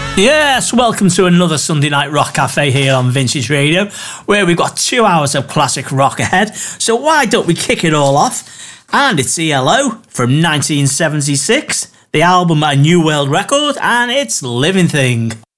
Yes, welcome to another Sunday Night Rock Cafe here on Vintage Radio, where we've got 2 hours of classic rock ahead. So why don't we kick it all off? And it's ELO from 1976, the album A New World Record, and it's Living Thing.